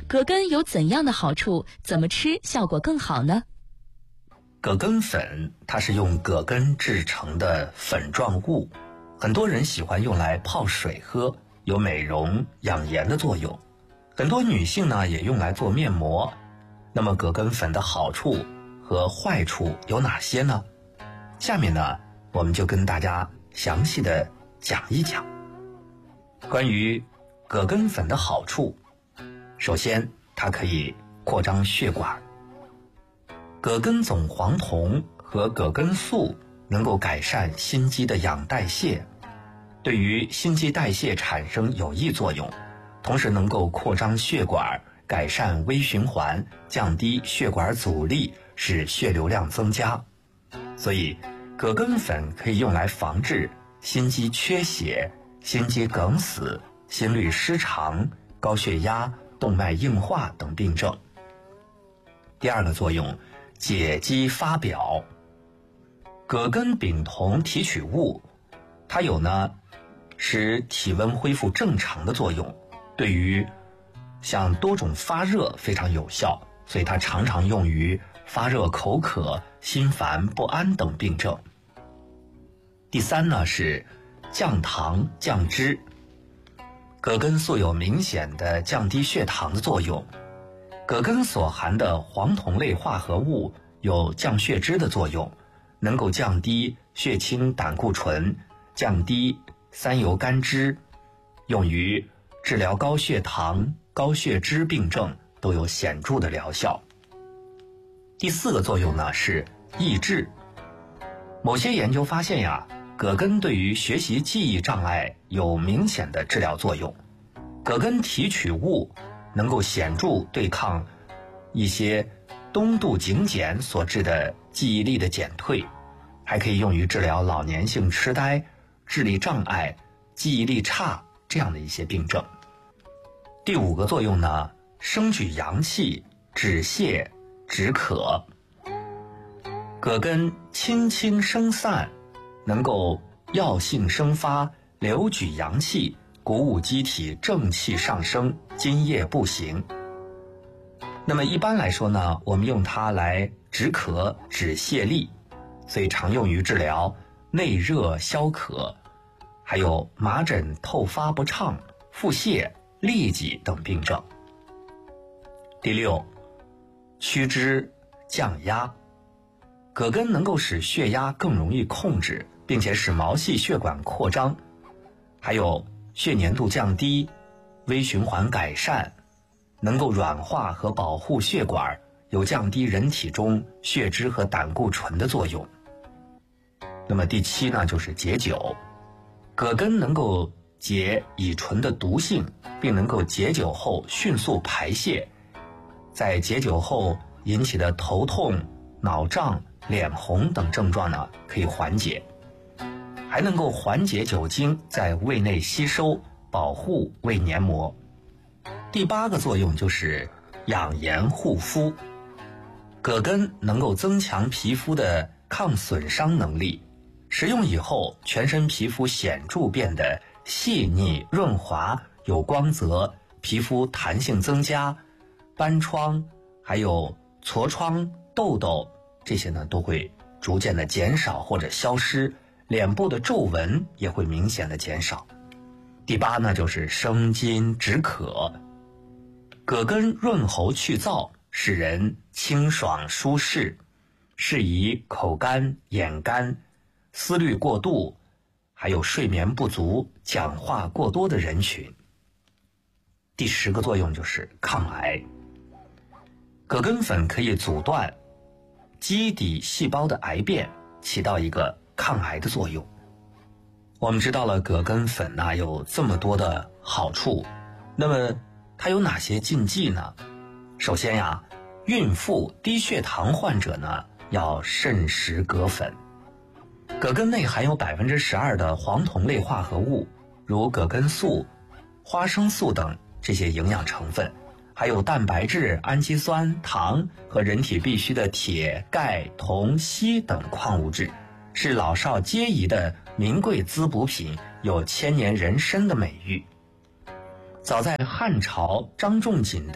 葛根有怎样的好处？怎么吃效果更好呢？ 葛根粉它是用葛根制成的粉状物，很多人喜欢用来泡水喝，有美容养颜的作用。很多女性呢也用来做面膜。那么葛根粉的好处和坏处有哪些呢？下面呢我们就跟大家详细的讲一讲。关于葛根粉的好处，首先它可以扩张血管。葛根总黄酮和葛根素能够改善心肌的氧代谢，对于心肌代谢产生有益作用，同时能够扩张血管，改善微循环，降低血管阻力，使血流量增加。所以葛根粉可以用来防治心肌缺血、心肌梗死、心律失常、高血压、动脉硬化等病症。第二个作用，解肌发表。葛根丙酮提取物，它有使体温恢复正常的作用，对于像多种发热非常有效，所以它常常用于发热口渴、心烦不安等病症。第三是降糖降脂。葛根素有明显的降低血糖的作用，葛根所含的黄酮类化合物有降血脂的作用，能够降低血清胆固醇，降低三油甘脂，用于治疗高血糖、高血脂病症都有显著的疗效。第四个作用是抑制。某些研究发现葛根对于学习记忆障碍有明显的治疗作用。葛根提取物能够显著对抗一些东度颈碱所致的记忆力的减退，还可以用于治疗老年性痴呆、智力障碍、记忆力差这样的一些病症。第五个作用升举阳气，止泻止渴。葛根清清生散，能够药性生发，留举阳气，鼓舞机体正气上升，津液不行。那么一般来说我们用它来止渴止泻痢，所以常用于治疗内热消渴，还有麻疹透发不畅、腹泻、痢疾等病症。第六，驱脂降压。葛根能够使血压更容易控制，并且使毛细血管扩张，还有血粘度降低，微循环改善，能够软化和保护血管，有降低人体中血脂和胆固醇的作用。那么第七就是解酒。葛根能够解乙醇的毒性，并能够解酒后迅速排泄，在解酒后引起的头痛、脑胀、脸红等症状可以缓解，还能够缓解酒精在胃内吸收，保护胃黏膜。第八个作用就是养颜护肤。葛根能够增强皮肤的抗损伤能力，食用以后全身皮肤显著变得细腻润滑，有光泽，皮肤弹性增加，斑疮还有痤疮、痘痘这些都会逐渐的减少或者消失，脸部的皱纹也会明显的减少。第八就是生津止渴。葛根润喉去燥，使人清爽舒适，适宜口干、眼干、思虑过度，还有睡眠不足、讲话过多的人群。第10个作用就是抗癌。葛根粉可以阻断基底细胞的癌变，起到一个抗癌的作用。我们知道了葛根粉有这么多的好处，那么它有哪些禁忌呢？首先孕妇、低血糖患者要慎食葛粉。葛根内含有12%的黄酮类化合物，如葛根素、花生素等这些营养成分，还有蛋白质、氨基酸、糖和人体必需的铁、钙、铜、硒等矿物质，是老少皆宜的名贵滋补品，有千年人参的美誉。早在汉朝张仲景的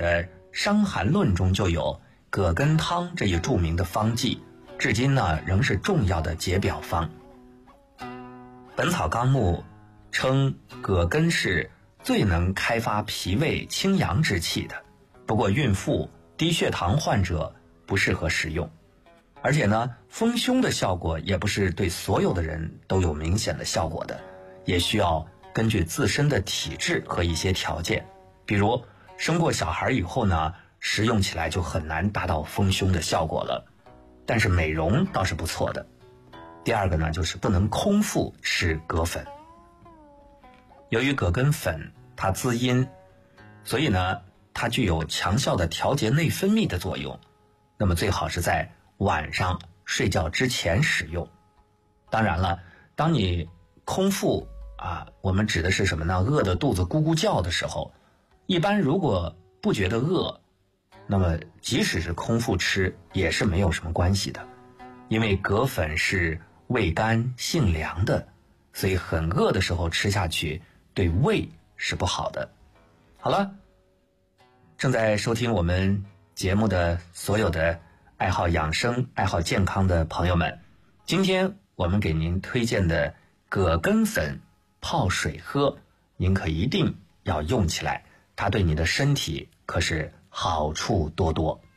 伤寒论》中就有葛根汤这一著名的方剂，至今呢仍是重要的解表方。本草纲目称葛根是最能开发脾胃清阳之气的，不过孕妇、低血糖患者不适合食用。而且呢，丰胸的效果也不是对所有的人都有明显的效果的，也需要根据自身的体质和一些条件。比如生过小孩以后呢，食用起来就很难达到丰胸的效果了，但是美容倒是不错的。第二个呢，就是不能空腹吃葛粉。由于葛根粉它滋阴，所以呢它具有强效的调节内分泌的作用，那么最好是在晚上睡觉之前使用。当然了，当你空腹我们指的是什么呢？饿得肚子咕咕叫的时候，一般如果不觉得饿，那么即使是空腹吃也是没有什么关系的，因为葛粉是味甘性凉的，所以很饿的时候吃下去对胃是不好的。好了，正在收听我们节目的所有的爱好养生、爱好健康的朋友们，今天我们给您推荐的葛根粉泡水喝，您可一定要用起来，它对你的身体可是好处多多。